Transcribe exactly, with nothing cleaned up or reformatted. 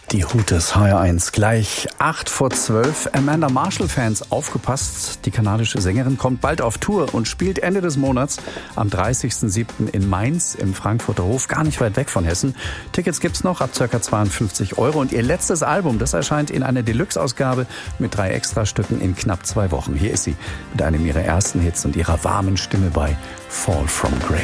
Die Hooters H R eins gleich acht vor zwölf. Amanda Marshall-Fans, aufgepasst. Die kanadische Sängerin kommt bald auf Tour und spielt Ende des Monats am dreißigsten siebten in Mainz im Frankfurter Hof, gar nicht weit weg von Hessen. Tickets gibt's noch ab ca. zweiundfünfzig Euro. Und ihr letztes Album, das erscheint in einer Deluxe-Ausgabe mit drei Extrastücken in knapp zwei Wochen. Hier ist sie mit einem ihrer ersten Hits und ihrer warmen Stimme bei Fall from Grace.